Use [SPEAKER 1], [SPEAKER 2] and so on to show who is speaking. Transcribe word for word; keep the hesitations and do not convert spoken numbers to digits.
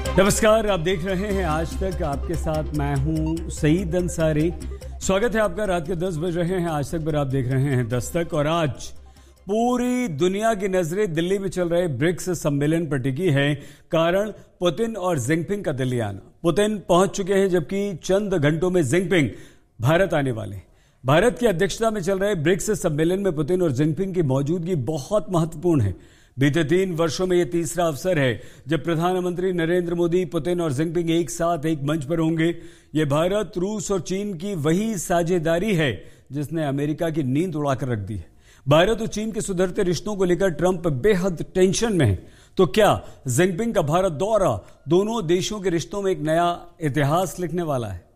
[SPEAKER 1] नमस्कार, आप देख रहे हैं आज तक। आपके साथ मैं हूं सईद अंसारी। स्वागत है आपका। रात के दस बज रहे हैं आज तक पर आप देख रहे हैं दस्तक। और आज पूरी दुनिया की नजरें दिल्ली में चल रहे ब्रिक्स सम्मेलन पर टिकी है। कारण पुतिन और जिनपिंग का दिल्ली आना। पुतिन पहुंच चुके हैं जबकि चंद घंटों में जिनपिंग भारत आने वाले। भारत की अध्यक्षता में चल रहे ब्रिक्स सम्मेलन में पुतिन और जिनपिंग की मौजूदगी बहुत महत्वपूर्ण है। बीते तीन वर्षों में यह तीसरा अवसर है जब प्रधानमंत्री नरेंद्र मोदी, पुतिन और जिनपिंग एक साथ एक मंच पर होंगे। यह भारत, रूस और चीन की वही साझेदारी है जिसने अमेरिका की नींद उड़ाकर रख दी है। भारत और चीन के सुधरते रिश्तों को लेकर ट्रंप बेहद टेंशन में है। तो क्या जिनपिंग का भारत दौरा दोनों देशों के रिश्तों में एक नया इतिहास लिखने वाला है?